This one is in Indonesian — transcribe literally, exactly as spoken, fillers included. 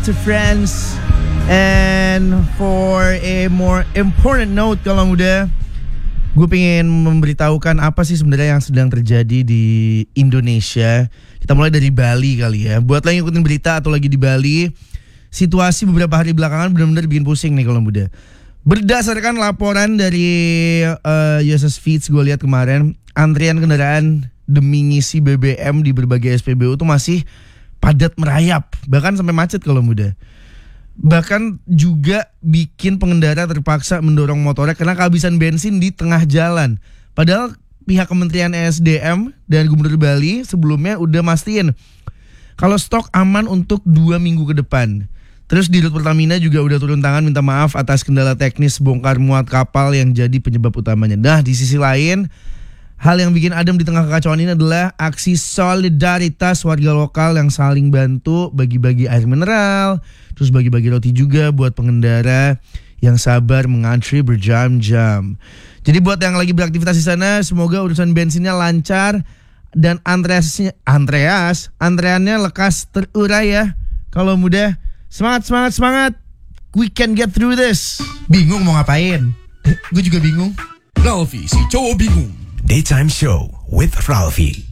to France. And for a more important note kalau muda, gue pengen memberitahukan apa sih sebenarnya yang sedang terjadi di Indonesia. Kita mulai dari Bali kali ya. Buat lo yang ikutin berita atau lagi di Bali, situasi beberapa hari belakangan benar-benar bikin pusing nih kalau muda. Berdasarkan laporan dari uh, U S S Feeds gue lihat kemarin, antrian kendaraan demi ngisi B B M di berbagai S P B U tuh masih padat merayap, bahkan sampai macet kalau muda. Bahkan juga bikin pengendara terpaksa mendorong motornya karena kehabisan bensin di tengah jalan. Padahal pihak Kementerian E S D M dan Gubernur Bali sebelumnya udah mastiin kalau stok aman untuk dua minggu ke depan. Terus di Rut Pertamina juga udah turun tangan minta maaf atas kendala teknis bongkar muat kapal yang jadi penyebab utamanya. Nah, di sisi lain, hal yang bikin adem di tengah kekacauan ini adalah aksi solidaritas warga lokal yang saling bantu, bagi-bagi air mineral, terus bagi-bagi roti juga buat pengendara yang sabar mengantri berjam-jam. Jadi buat yang lagi beraktivitas di sana, semoga urusan bensinnya lancar dan Andreasnya, Andreas, antreannya lekas terurai ya. Kalau muda, semangat, semangat, semangat. We can get through this. Bingung mau ngapain? Gue juga bingung. Ralfi, si cowok bingung. Daytime Show with Ralfi.